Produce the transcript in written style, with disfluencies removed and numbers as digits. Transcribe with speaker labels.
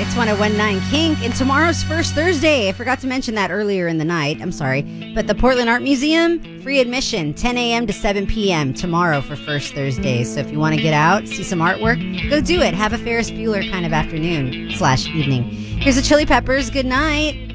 Speaker 1: It's 1019 Kink, and tomorrow's First Thursday. I forgot to mention that earlier in the night. I'm sorry. But the Portland Art Museum, free admission, 10 a.m. to 7 p.m. tomorrow for First Thursday. So if you want to get out, see some artwork, go do it. Have a Ferris Bueller kind of afternoon/evening. Here's the Chili Peppers. Good night.